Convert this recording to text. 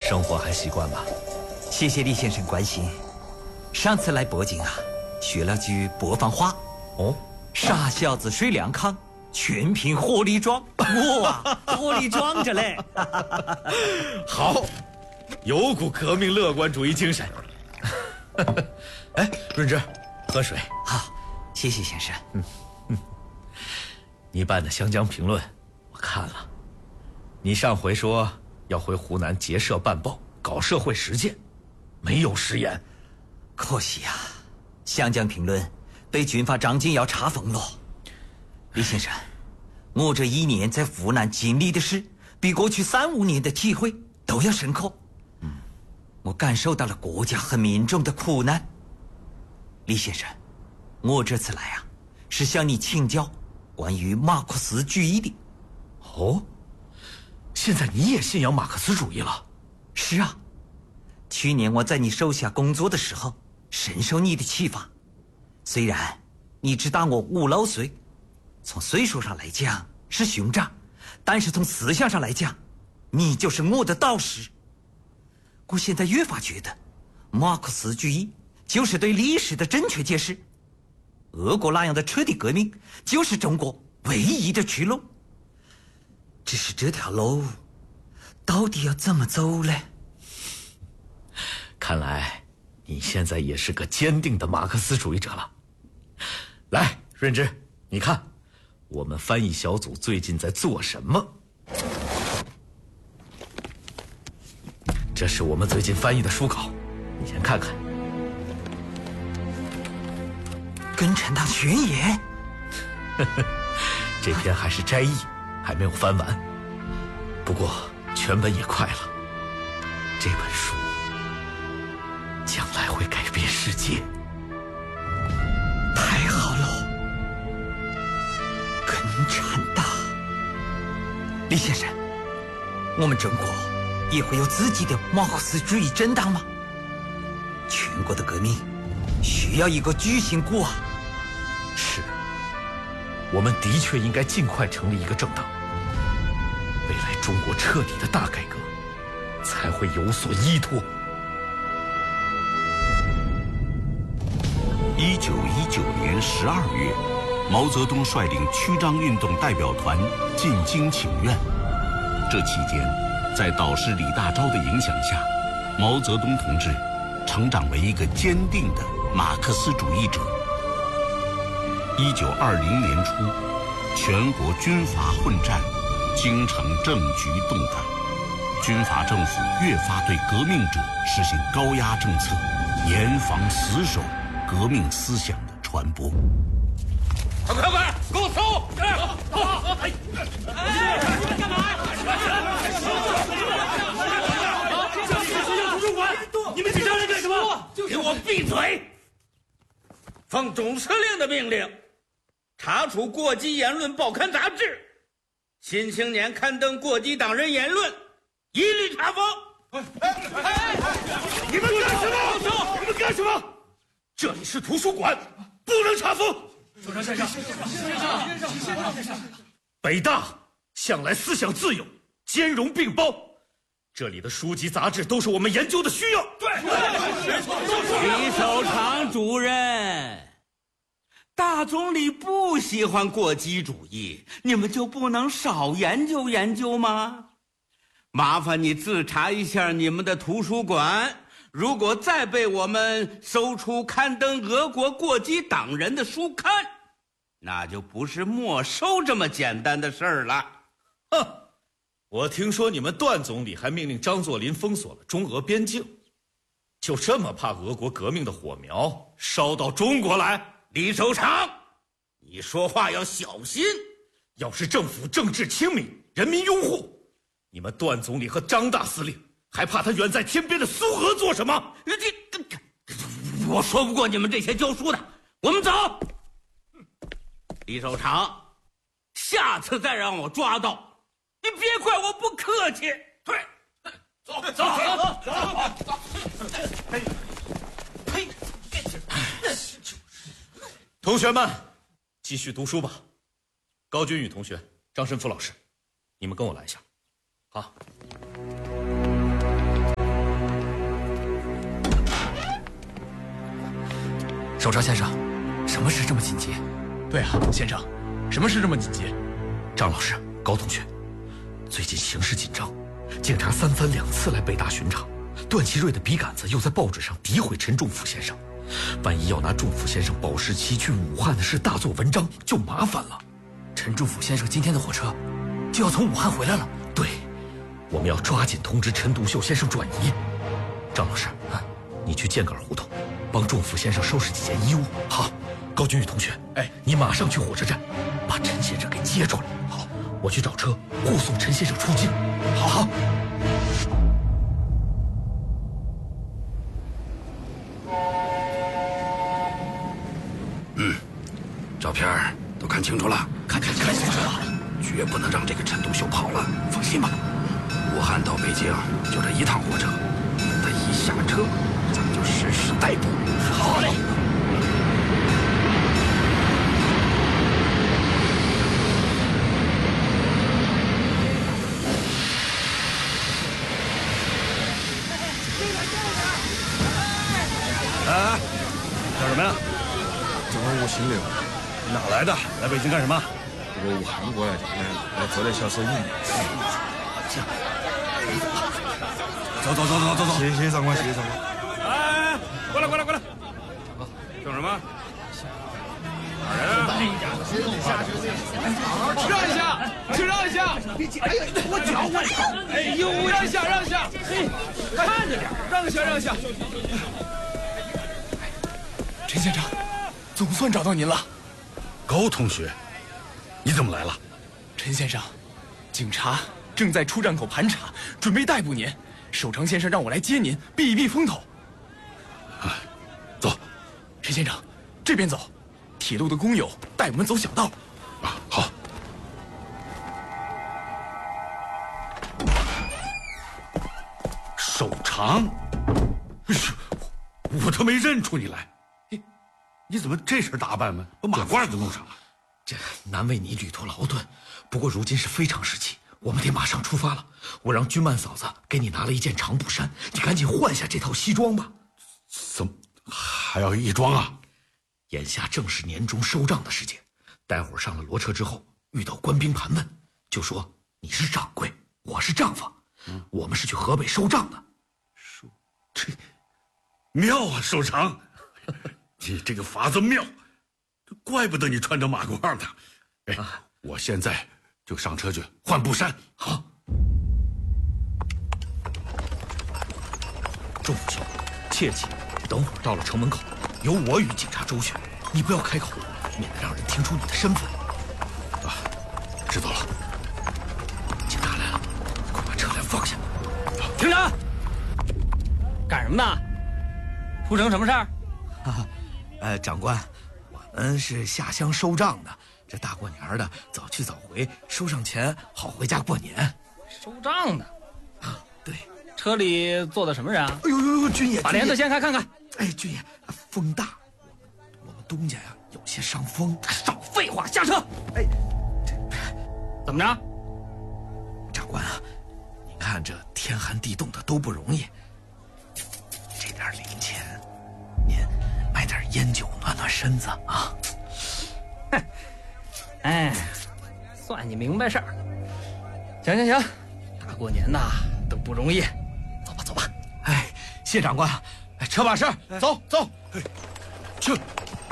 生活还习惯吧？ 谢谢李先生关心。上次来北京啊，学了句北方话。 哦， 傻小子睡凉炕，全凭火力壮。我啊，火力壮着嘞。 好，有股革命乐观主义精神。哎，润之，喝水。 好，谢谢先生。 你办的《湘江评论》，我看了。你上回说要回湖南结社办报，搞社会实践，没有食言。 可惜啊，《湘江评论》被军阀张敬尧查封了。李先生，我这1年在湖南经历的事，比过去3、5年的体会都要深刻。我感受到了国家和民众的苦难。李先生，我这次来啊，是向你请教关于马克思主义的。 哦，现在你也信仰马克思主义了？ 是啊，去年我在你手下工作的时候，深受你的启发。虽然你只大我5、6岁，从岁数上来讲是兄长，但是从思想上来讲，你就是我的导师。我现在越发觉得，马克思主义就是对历史的正确解释。俄国那样的彻底革命，就是中国唯一的出路。只是这条路，到底要怎么走呢？ 看来你现在也是个坚定的马克思主义者了。来，润之，你看，我们翻译小组最近在做什么？这是我们最近翻译的书稿，你先看看。 共产党宣言。 这篇还是摘译，还没有翻完。不过全本也快了。这本书将来会改变世界。 太好了，共产党。李先生，我们中国也会有自己的马克思主义政党吗？全国的革命需要一个巨型股啊！ 是，我们的确应该尽快成立一个政党。未来中国彻底的大改革才会有所依托。 1919年12月，毛泽东率领曲张运动代表团进京请愿。这期间，在导师李大钊的影响下，毛泽东同志成长为一个坚定的马克思主义者。1920年初，全国军阀混战，京城政局动荡，军阀政府越发对革命者实行高压政策，严防死守革命思想的传播。 快，给我搜！ 你们干嘛？ 这是学校图书馆，你们紧张人干什么？给我闭嘴！奉总司令的命令，查处过激言论报刊杂志，新青年刊登过激党人言论，一律查封。你们干什么？你们干什么？这里是图书馆，不能查封。 首长先生， 北大向来思想自由，兼容并包，这里的书籍杂志都是我们研究的需要。 对， 李守常主任，大总理不喜欢过激主义，你们就不能少研究研究吗？麻烦你自查一下你们的图书馆，如果再被我们搜出刊登俄国过激党人的书刊，那就不是没收这么简单的事儿了。 哼，我听说你们段总理还命令张作霖封锁了中俄边境，就这么怕俄国革命的火苗烧到中国来？ 李守常，你说话要小心。 要是政府政治清明，人民拥护，你们段总理和张大司令还怕他远在天边的苏俄做什么？ 我说不过你们这些教书的，我们走。李守常，下次再让我抓到，你别怪我不客气。对，走。呸！ 同学们，继续读书吧。高君宇同学、张申夫老师，你们跟我来一下。好。 首长先生，什么事这么紧急？ 对啊，先生，什么事这么紧急？ 张老师，高同学，最近形势紧张，警察3番2次来北大巡查，段祺瑞的笔杆子又在报纸上诋毁陈仲甫先生，万一要拿仲甫先生保释期去武汉的事大做文章，就麻烦了。 陈仲甫先生今天的火车就要从武汉回来了。 对，我们要抓紧通知陈独秀先生转移。张老师，你去箭杆胡同，帮仲甫先生收拾几件衣物。好，高君宇同学，你马上去火车站，把陈先生给接出来。好，我去找车护送陈先生出境。好。 照片都看清楚了， 看清楚了， 绝不能让这个陈独秀跑了。放心吧，武汉到北京就这一趟火车，他一下车，咱们就实施逮捕。 好嘞。 干什么呀？ 这不是我行李吗？ 哪来的？来北京干什么？ 我武汉过来的，来做点小生意。 走。 谢谢长官，谢谢长官。 哎，过来！干什么？ 让一下！我脚！哎呦，让一下！嘿，看着点，让一下！陈县长，总算找到您了。 高同学，你怎么来了？ 陈先生，警察正在出站口盘查，准备逮捕您。守城先生让我来接您，避一避风头。 走。 陈先生，这边走。铁路的工友带我们走小道。 好。 守长，我都没认出你来。 你怎么这身打扮呢？把马褂都弄上了。 这难为你旅途劳顿，不过如今是非常时期，我们得马上出发了。我让君曼嫂子给你拿了一件长布衫，你赶紧换下这套西装吧。 怎么还要义装啊？ 眼下正是年终收账的时间，待会儿上了骡车之后，遇到官兵盘问，就说你是掌柜，我是账房，我们是去河北收账的。 这妙啊，守长，你这个法子妙，怪不得你穿着马褂呢。我现在就上车去换布衫。 好。仲甫兄，切记，等会儿到了城门口，由我与警察周旋，你不要开口，免得让人听出你的身份。 知道了。 警察来了，快把车辆放下。 停着！干什么呢？出城什么事儿？ 长官，我们是下乡收账的。这大过年的，早去早回，收上钱好回家过年。 收账的？ 对。 车里坐的什么人啊？ 哎呦，军爷， 把帘子掀开看看。 哎，军爷，风大，我们东家呀有些伤风。 少废话，下车！ 哎， 怎么着？ 长官啊，您看这天寒地冻的都不容易，这点零钱，您买点烟酒暖暖身子啊。 哎，算你明白事儿。行，大过年呐都不容易，走吧。 哎，谢长官，车把式，走。 去。